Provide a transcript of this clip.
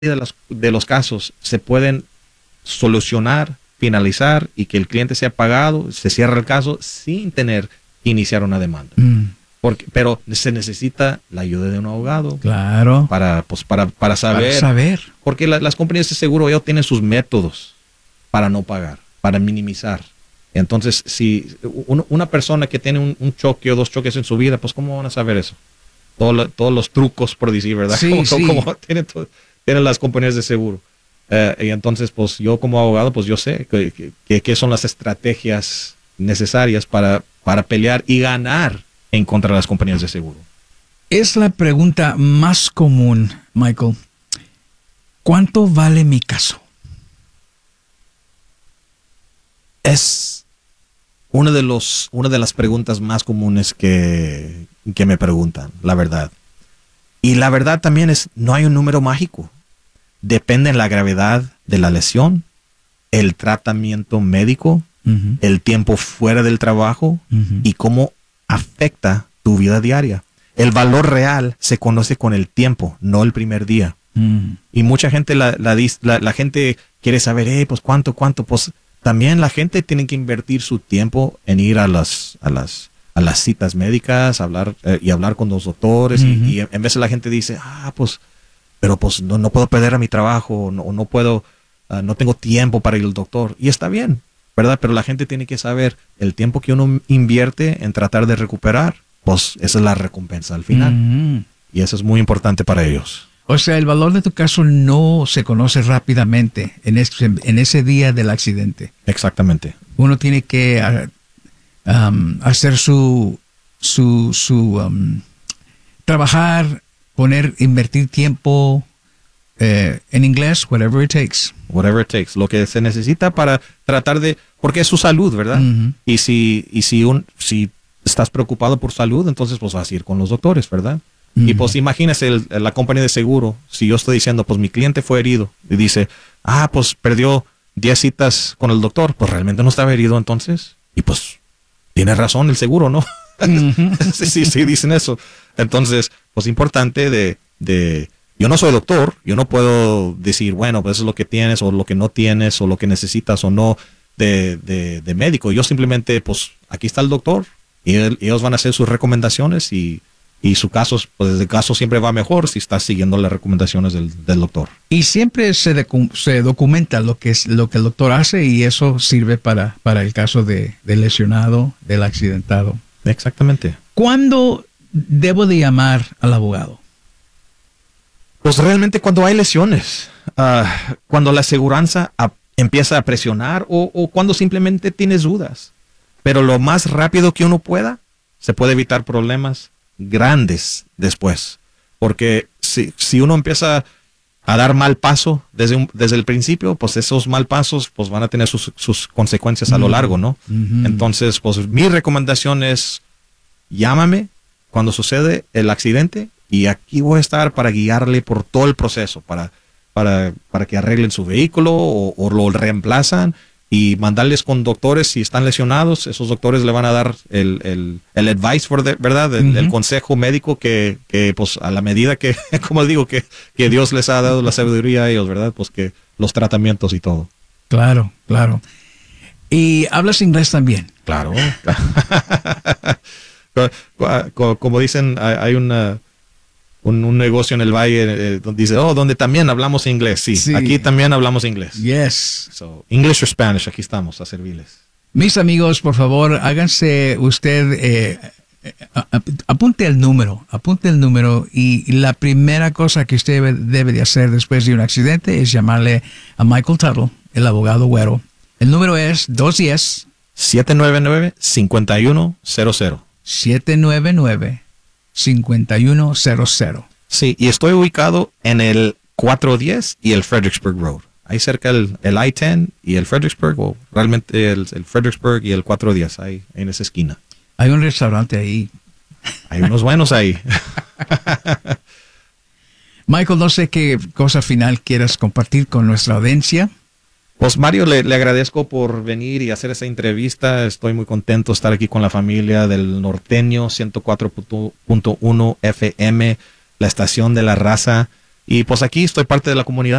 de los casos se pueden solucionar, finalizar y que el cliente sea pagado, se cierra el caso sin tener que iniciar una demanda. Pero se necesita la ayuda de un abogado. Claro. Para saber. Para saber. Porque las compañías de seguro ellos tienen sus métodos para no pagar, para minimizar. Entonces, si una persona que tiene un choque o dos choques en su vida, pues ¿cómo van a saber eso? Todos los trucos, por decir, ¿verdad? Sí, como tienen las compañías de seguro. Y entonces, pues yo como abogado, pues yo sé qué son las estrategias necesarias para pelear y ganar en contra de las compañías de seguro. Es la pregunta más común, Michael. ¿Cuánto vale mi caso? Es una de las preguntas más comunes que me preguntan, la verdad. Y la verdad también es, no hay un número mágico. Depende de la gravedad de la lesión, el tratamiento médico, el tiempo fuera del trabajo y cómo afecta tu vida diaria. El valor real se conoce con el tiempo, no el primer día. Y mucha gente la gente quiere saber, pues cuánto, pues también la gente tiene que invertir su tiempo en ir a las citas médicas, hablar con los doctores y en vez de la gente dice, pero pues no puedo perder a mi trabajo, no puedo, no tengo tiempo para ir al doctor. Y está bien, ¿verdad? Pero la gente tiene que saber el tiempo que uno invierte en tratar de recuperar, pues esa es la recompensa al final. Y eso es muy importante para ellos. O sea, el valor de tu caso no se conoce rápidamente en ese día del accidente. Exactamente. Uno tiene que hacer trabajar, invertir tiempo, en inglés, whatever it takes. Whatever it takes. Lo que se necesita para tratar de, porque es su salud, ¿verdad? Y si estás preocupado por salud, entonces pues vas a ir con los doctores, ¿verdad? Y pues imagínese la compañía de seguro, si yo estoy diciendo, pues mi cliente fue herido y dice, pues perdió 10 citas con el doctor, pues realmente no estaba herido entonces. Y pues tiene razón el seguro, ¿no? sí, dicen eso. Entonces, pues importante yo no soy doctor, yo no puedo decir, bueno, pues eso es lo que tienes o lo que no tienes o lo que necesitas o no de médico. Yo simplemente, pues aquí está el doctor y ellos van a hacer sus recomendaciones y su caso, pues el caso siempre va mejor si estás siguiendo las recomendaciones del doctor. Y siempre se documenta lo que el doctor hace y eso sirve para el caso del lesionado, del accidentado. Exactamente. ¿Cuándo debo de llamar al abogado? Pues realmente cuando hay lesiones, cuando la aseguranza empieza a presionar o cuando simplemente tienes dudas. Pero lo más rápido que uno pueda, se puede evitar problemas grandes después. Porque si uno empieza a dar mal paso desde el principio, pues esos mal pasos pues van a tener sus consecuencias a lo largo, ¿no? Entonces, pues mi recomendación es llámame cuando sucede el accidente y aquí voy a estar para guiarle por todo el proceso, para que arreglen su vehículo o lo reemplazan y mandarles con doctores si están lesionados. Esos doctores le van a dar el advice, ¿verdad? El consejo médico que pues a la medida que, como digo, que Dios les ha dado la sabiduría a ellos, ¿verdad? Pues que los tratamientos y todo. Claro. ¿Y hablas inglés también? Claro. Como dicen, hay un negocio en el valle donde dice, donde también hablamos inglés. Sí, aquí también hablamos inglés. Yes. So, English or Spanish, aquí estamos a servirles. Mis amigos, por favor, háganse usted, apunte el número y la primera cosa que usted debe de hacer después de un accidente es llamarle a Michael Tuttle, el abogado güero. El número es 210-799-5100. 799-5100. Sí, y estoy ubicado en el 410 y el Fredericksburg Road. Ahí cerca el I-10 y el Fredericksburg, o realmente el Fredericksburg y el 410, ahí en esa esquina. Hay un restaurante ahí. Hay unos buenos ahí. Michael, no sé qué cosa final quieras compartir con nuestra audiencia. Pues Mario, le agradezco por venir y hacer esa entrevista. Estoy muy contento de estar aquí con la familia del Norteño 104.1 FM, la estación de la raza. Y pues aquí estoy parte de la comunidad.